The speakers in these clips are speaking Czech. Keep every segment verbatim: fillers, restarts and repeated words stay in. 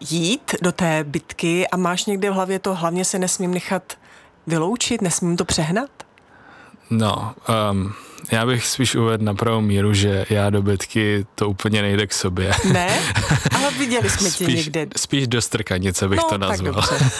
jít do té bitky a máš někde v hlavě to, hlavně se nesmím nechat vyloučit, nesmím to přehnat? No, um, já bych spíš uvedl na pravou míru, že já do bitky to úplně nejde k sobě. Ne? Ale viděli jsme tě spíš, někde. Spíš do strkanice bych no, to nazval. Tak dobře.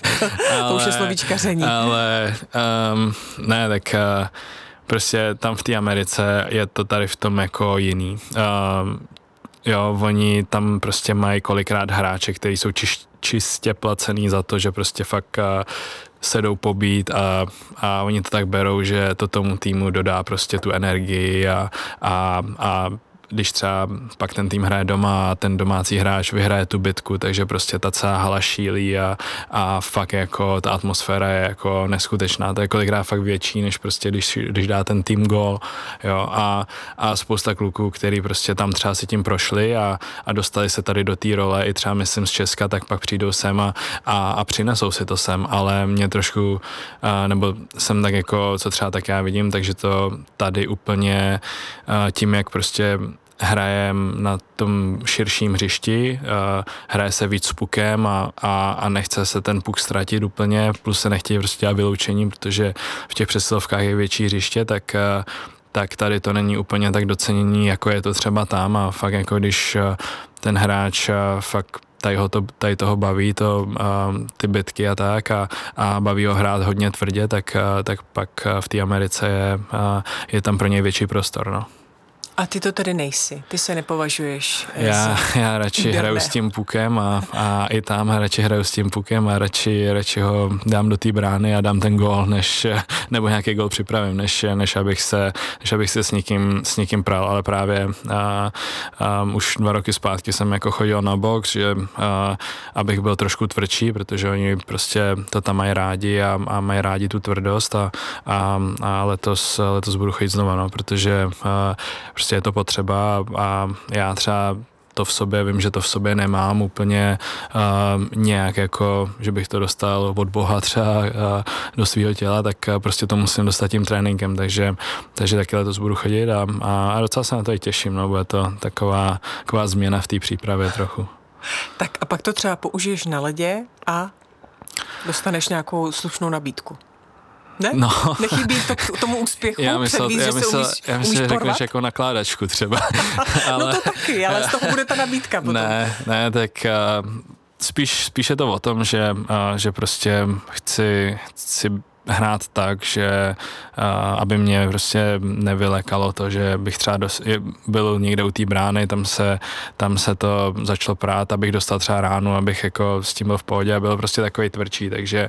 To už je slovíčkaření. Ale um, ne, tak uh, prostě tam v té Americe je to tady v tom jako jiný. Um, jo, oni tam prostě mají kolikrát hráče, kteří jsou čiš, čistě placený za to, že prostě fakt uh, se jdou pobít a, a oni to tak berou, že to tomu týmu dodá prostě tu energii a, a, a když třeba pak ten tým hraje doma a ten domácí hráč vyhraje tu bitku, takže prostě ta celá hala šílí a, a fakt jako ta atmosféra je jako neskutečná. To je kolikrát fakt větší, než prostě když, když dá ten tým gól, jo, a, a spousta kluků, který prostě tam třeba si tím prošli a, a dostali se tady do té role, i třeba myslím z Česka, tak pak přijdou sem a, a, a přinesou si to sem, ale mě trošku, a, nebo jsem tak jako, co třeba tak já vidím, takže to tady úplně a, tím, jak prostě hrajem na tom širším hřišti, uh, hraje se víc s pukem a, a, a nechce se ten puk ztratit úplně, plus se nechtějí prostě dělat vyloučení, protože v těch přesilovkách je větší hřiště, tak, uh, tak tady to není úplně tak docenění, jako je to třeba tam a fakt jako když uh, ten hráč uh, fakt tady, ho to, tady toho baví, to, uh, ty bitky a tak a, a baví ho hrát hodně tvrdě, tak, uh, tak pak uh, v té Americe je, uh, je tam pro něj větší prostor, no. A ty to tedy nejsi, ty se nepovažuješ Já, já radši úderné. hraju s tím pukem a, a i tam radši hraju s tím pukem a radši, radši ho dám do té brány a dám ten gól, než, nebo nějaký gól připravím, než, než abych se, než abych se s někým, s někým pral, ale právě a, a, už dva roky zpátky jsem jako chodil na box, že a, abych byl trošku tvrdší, protože oni prostě to tam mají rádi a, a mají rádi tu tvrdost a, a, a letos, letos budu chodit znova, no, protože a, prostě je to potřeba a já třeba to v sobě, vím, že to v sobě nemám úplně uh, nějak jako, že bych to dostal od Boha třeba uh, do svého těla, tak uh, prostě to musím dostat tím tréninkem, takže, takže taky letos budu chodit a, a, a docela se na to i těším, no, bude to taková, taková změna v té přípravě trochu. Tak a pak to třeba použiješ na ledě a dostaneš nějakou slušnou nabídku. Ne? No. Nechybí to k tomu úspěchu? Já myslel, předvíz, já že myslel, se umíš, já myslel umíš že porvat? řekneš jako nakládačku třeba. ale... No to taky, ale z toho bude ta nabídka potom. Ne, ne, tak uh, spíš, spíš je to o tom, že, uh, že prostě chci, chci hrát tak, že uh, aby mě prostě nevylekalo to, že bych třeba dos- byl někde u té brány, tam se, tam se to začalo prát, abych dostal třeba ránu, abych jako s tím byl v pohodě a byl prostě takový tvrdší, takže,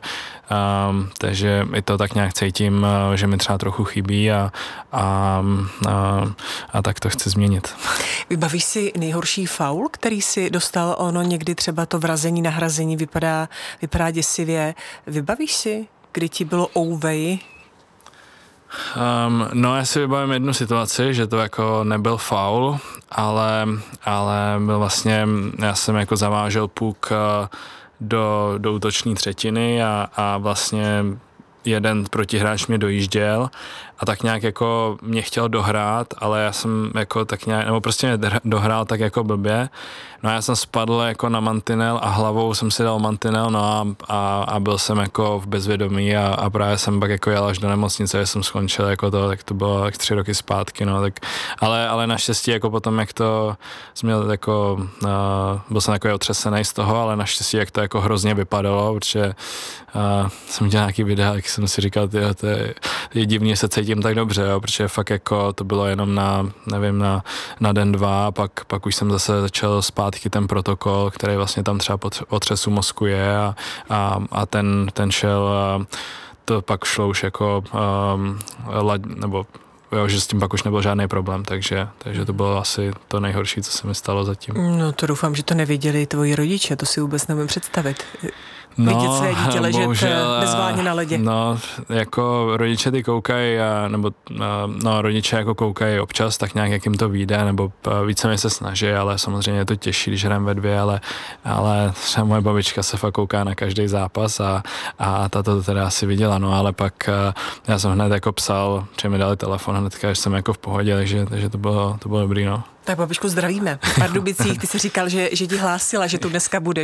um, takže i to tak nějak cítím, uh, že mi třeba trochu chybí a, a, a, a tak to chci změnit. Vybavíš si nejhorší faul, který si dostal, ono někdy třeba to vrazení, nahrazení vypadá, vypadá děsivě. Vybavíš si, kdy ti bylo ouvej? Um, no já si vybavím jednu situaci, že to jako nebyl faul, ale, ale byl vlastně, já jsem jako zavážel puk do, do útoční třetiny a, a vlastně jeden protihráč mě dojížděl a tak nějak jako mě chtěl dohrát, ale já jsem jako tak nějak, nebo prostě mě dohrál tak jako blbě. No a já jsem spadl jako na mantinel a hlavou jsem si dal mantinel, no a, a, a byl jsem jako v bezvědomí a, a právě jsem pak jako jel až do nemocnice, že jsem skončil jako to, tak to bylo tak tři roky zpátky, no tak, ale, ale naštěstí jako potom, jak to jsem měl jako, uh, byl jsem jako otřesený z toho, ale naštěstí, jak to jako hrozně vypadalo, protože uh, jsem dělal nějaký videa, jak jsem si říkal, tyjo, to je, je divný, se cítím tak dobře, jo, protože fakt jako to bylo jenom na, nevím, na, na den, dva, pak, pak už jsem zase začal zpátky ten protokol, který vlastně tam třeba po otřesu mozku je a, a, a ten, ten šel, a to pak šlo už jako, um, lad, nebo jo, že s tím pak už nebyl žádný problém, takže, takže to bylo asi to nejhorší, co se mi stalo zatím. No to doufám, že to nevěděli tvoji rodiče, to si vůbec nevím představit. No, vidět své dítě ležet bohužel, bezvládně na ledě. No, jako rodiče ty koukají, nebo no, rodiče jako koukají občas, tak nějak, jak jim to vyjde, nebo více se snaží, ale samozřejmě je to těžší, když hrajeme ve dvě, ale, ale třeba moje babička se fakt kouká na každý zápas a, a ta to teda asi viděla, no, ale pak já jsem hned jako psal, že mi dali telefon hnedka, že jsem jako v pohodě, takže, takže to bylo, to bylo dobrý, no. Tak babičku zdravíme. V Pardubicích ty jsi říkal, že, že ti hlásila, že tu dneska budeš.